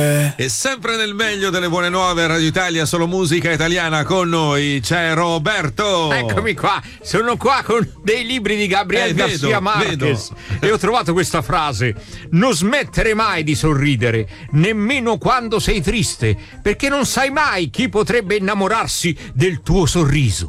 E sempre nel meglio delle buone nuove, Radio Italia, solo musica italiana. Con noi c'è Roberto. Eccomi qua, sono qua con dei libri di Gabriel Garcia Marquez e ho trovato questa frase: non smettere mai di sorridere, nemmeno quando sei triste, perché non sai mai chi potrebbe innamorarsi del tuo sorriso.